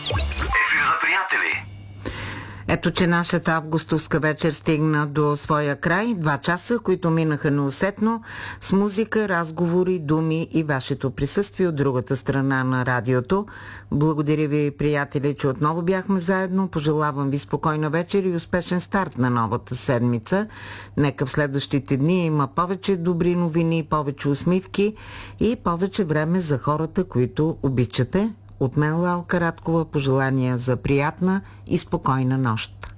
Ефир за приятели. Ето, че нашата августовска вечер стигна до своя край. 2 часа, които минаха неусетно, с музика, разговори, думи и вашето присъствие от другата страна на радиото. Благодаря ви, приятели, че отново бяхме заедно. Пожелавам ви спокойна вечер и успешен старт на новата седмица. Нека в следващите дни има повече добри новини, повече усмивки и повече време за хората, които обичате. От мен, Лалка Радкова, пожелания за приятна и спокойна нощ.